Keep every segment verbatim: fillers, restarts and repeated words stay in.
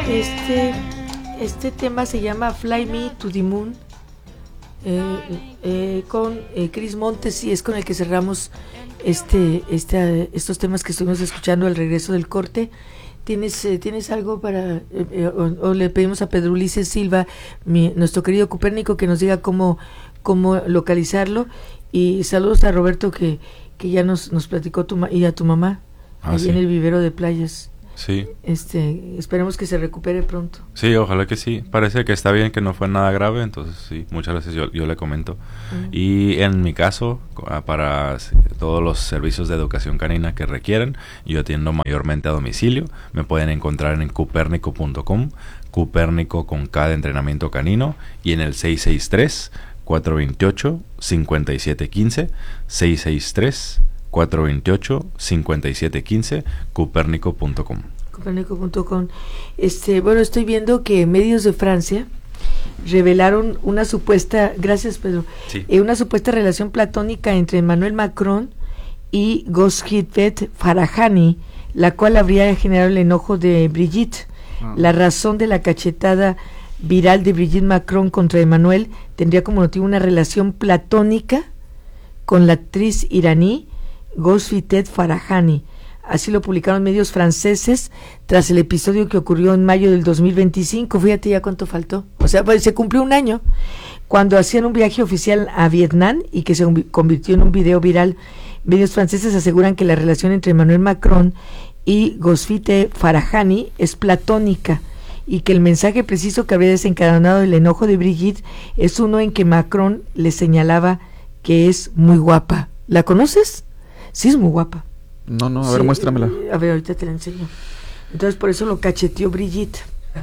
Este, este tema se llama Fly Me to the Moon, eh, eh, con eh, Chris Montes, y es con el que cerramos este, este, estos temas que estuvimos escuchando al regreso del corte. ¿Tienes, eh, ¿tienes algo para, eh, eh, o, o le pedimos a Pedro Ulises Silva, mi, nuestro querido Copérnico, que nos diga cómo, cómo localizarlo? Y saludos a Roberto, que, que ya nos, nos platicó, tu ma- y a tu mamá, ah, allí sí, en el vivero de Playas. Sí. Este, esperemos que se recupere pronto. Sí, ojalá que sí. Parece que está bien, que no fue nada grave, entonces sí, muchas gracias, yo, yo le comento. Uh-huh. Y en mi caso, para todos los servicios de educación canina que requieren, yo atiendo mayormente a domicilio. Me pueden encontrar en cupérnico punto com, Cupérnico con K de entrenamiento canino, y en el seis seis tres, cuatro dos ocho, cinco siete uno cinco, seis seis tres, cuatro dos ocho, cinco siete uno cinco, cupérnico punto com. Cupérnico punto com. Este, bueno, estoy viendo que medios de Francia revelaron una supuesta, gracias Pedro, sí. eh, una supuesta relación platónica entre Emmanuel Macron y Ghosfit Farahani, la cual habría generado el enojo de Brigitte. Ah. La razón de la cachetada viral de Brigitte Macron contra Emmanuel tendría como motivo una relación platónica con la actriz iraní Ghosfit Farahani. Así lo publicaron medios franceses tras el episodio que ocurrió en mayo del dos mil veinticinco. Fíjate ya cuánto faltó. O sea, pues se cumplió un año cuando hacían un viaje oficial a Vietnam y que se convirtió en un video viral. Medios franceses aseguran que la relación entre Emmanuel Macron y Ghosfit Farahani es platónica y que el mensaje preciso que habría desencadenado el enojo de Brigitte es uno en que Macron le señalaba que es muy guapa. ¿La conoces? Sí, es muy guapa. No, no, a sí, ver, muéstramela. A ver, ahorita te la enseño. Entonces, por eso lo cacheteó Brigitte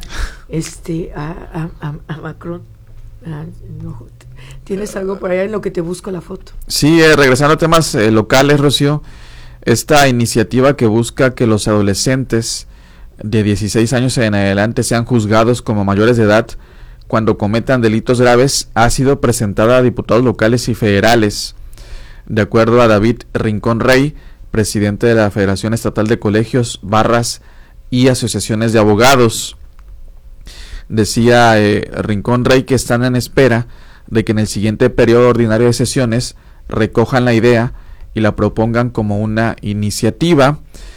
este, a, a, a, a Macron. Ah, no, ¿tienes algo por allá en lo que te busco la foto? Sí, eh, regresando a temas eh, locales, Rocío, esta iniciativa que busca que los adolescentes de dieciséis años en adelante sean juzgados como mayores de edad cuando cometan delitos graves ha sido presentada a diputados locales y federales. De acuerdo a David Rincón Rey, presidente de la Federación Estatal de Colegios, Barras y Asociaciones de Abogados, decía eh, Rincón Rey que están en espera de que en el siguiente periodo ordinario de sesiones recojan la idea y la propongan como una iniciativa.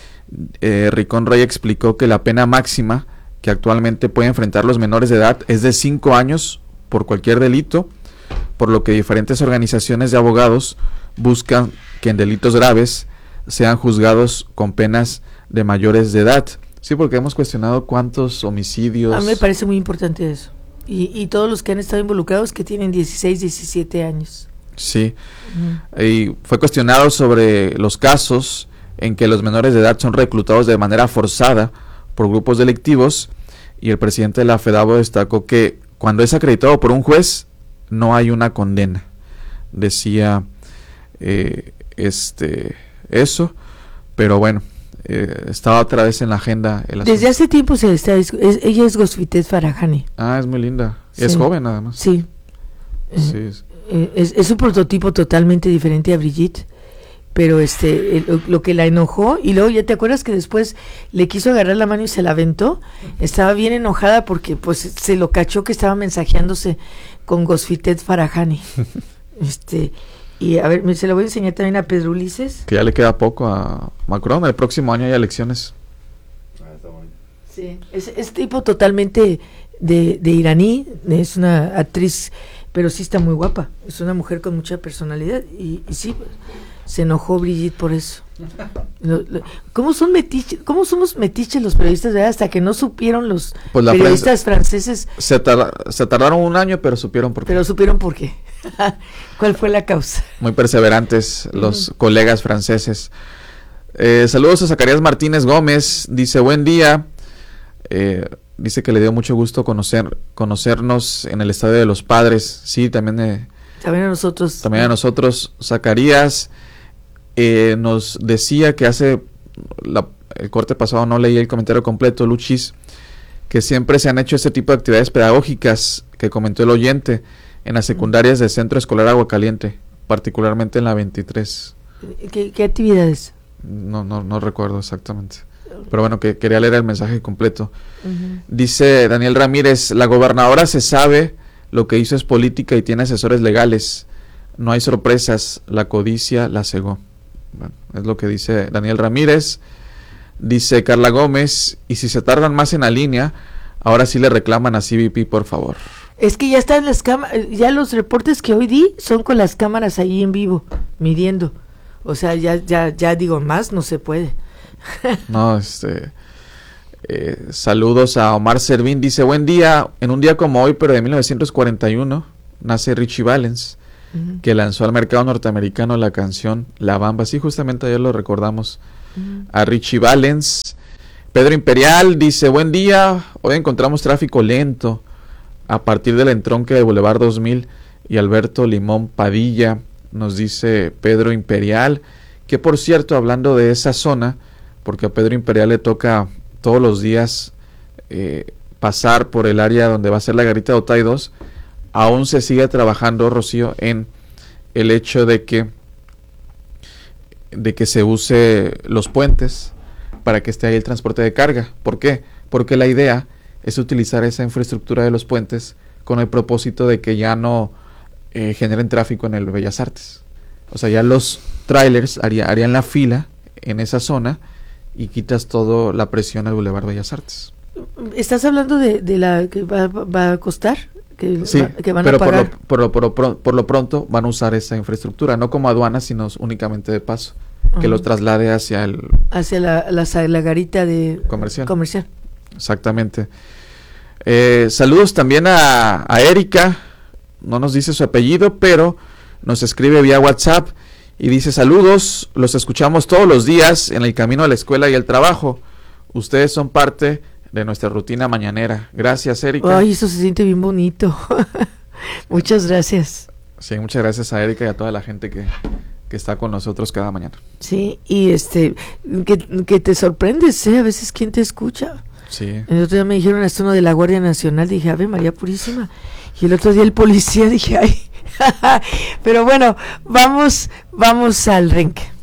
Eh, Rincón Rey explicó que la pena máxima que actualmente pueden enfrentar los menores de edad es de cinco años por cualquier delito, por lo que diferentes organizaciones de abogados buscan que en delitos graves sean juzgados con penas de mayores de edad. Sí, porque hemos cuestionado cuántos homicidios... A mí me parece muy importante eso. Y, y todos los que han estado involucrados que tienen dieciséis, diecisiete años. Sí. Uh-huh. Y fue cuestionado sobre los casos en que los menores de edad son reclutados de manera forzada por grupos delictivos, y el presidente de la FEDABO destacó que cuando es acreditado por un juez no hay una condena. Decía eh, este... eso, pero bueno, eh, estaba otra vez en la agenda. El Desde hace tiempo se está, es, es, ella es Ghosfit Farahani. Ah, es muy linda, sí. Es joven además. Sí, sí. Eh, eh, es, es un prototipo totalmente diferente a Brigitte, pero este, el, lo que la enojó, y luego ya te acuerdas que después le quiso agarrar la mano y se la aventó. Estaba bien enojada porque pues se lo cachó que estaba mensajeándose con Ghosfit Farahani. este Y a ver, se lo voy a enseñar también a Pedro Ulises. Que ya le queda poco a Macron, el próximo año hay elecciones. Ah, está bonito. Sí, es, es tipo totalmente de, de iraní, es una actriz, pero sí está muy guapa, es una mujer con mucha personalidad, y, y sí, se enojó Brigitte por eso. Lo, lo, ¿Cómo son metiches? ¿Cómo somos metiches los periodistas, verdad? Hasta que no supieron los pues periodistas franceses. Se, tar, se tardaron un año, pero supieron por qué. Pero supieron por qué. ¿Cuál fue la causa? Muy perseverantes los uh-huh. colegas franceses. Eh, saludos a Zacarías Martínez Gómez. Dice, buen día. Eh, dice que le dio mucho gusto conocer conocernos en el Estadio de los Padres. Sí, también. Eh, también a nosotros. También a nosotros. Zacarías eh, nos decía que hace la, el corte pasado, no leí el comentario completo, Luchis, que siempre se han hecho este tipo de actividades pedagógicas que comentó el oyente en las secundarias del Centro Escolar Aguacaliente, particularmente en la veintitrés. ¿Qué, qué actividades? No, no, no recuerdo exactamente. pero bueno, que quería leer el mensaje completo. Uh-huh. Dice Daniel Ramírez, la gobernadora se sabe, lo que hizo es política y tiene asesores legales. No hay sorpresas, la codicia la cegó. Bueno, es lo que dice Daniel Ramírez. Dice Carla Gómez, y si se tardan más en la línea, ahora sí le reclaman a C B P, por favor. Es que ya están las cámaras, ya los reportes que hoy di son con las cámaras ahí en vivo, midiendo. O sea, ya ya ya digo, más no se puede. No, este... Eh, saludos a Omar Servín, dice, buen día, en un día como hoy, pero de mil novecientos cuarenta y uno, nace Richie Valens, uh-huh. que lanzó al mercado norteamericano la canción La Bamba. Sí, justamente ayer lo recordamos. Uh-huh. A Richie Valens. Pedro Imperial dice, buen día, hoy encontramos tráfico lento a partir del entronque de Boulevard dos mil y Alberto Limón Padilla, nos dice Pedro Imperial, que por cierto, hablando de esa zona, porque a Pedro Imperial le toca todos los días eh, pasar por el área donde va a ser la garita de Otay dos, aún se sigue trabajando, Rocío, en el hecho de que de que se use los puentes para que esté ahí el transporte de carga. ¿Por qué? Porque la idea es utilizar esa infraestructura de los puentes con el propósito de que ya no eh, generen tráfico en el Bellas Artes. O sea, ya los trailers haría, harían la fila en esa zona y quitas toda la presión al Boulevard Bellas Artes. ¿Estás hablando de, de la que va, va a costar? Que, sí, va, que van pero a pagar. Por, lo, por, lo, por, lo, por lo pronto van a usar esa infraestructura, no como aduanas, sino únicamente de paso, uh-huh. que los traslade hacia el... Hacia la, la, la garita de comercial. comercial. Exactamente. Eh, saludos también a, a Erika, no nos dice su apellido, pero nos escribe vía WhatsApp y dice, saludos, los escuchamos todos los días en el camino a la escuela y el trabajo. Ustedes son parte de nuestra rutina mañanera. Gracias, Erika. Ay, eso se siente bien bonito. Muchas gracias. Sí, muchas gracias a Erika y a toda la gente que, que está con nosotros cada mañana. Sí, y este, que, que te sorprendes, ¿eh? A veces quién te escucha. Sí. El otro día me dijeron esto uno de la Guardia Nacional, dije, Ave María Purísima. Y el otro día el policía, dije, ay. Pero bueno, vamos, vamos al renque.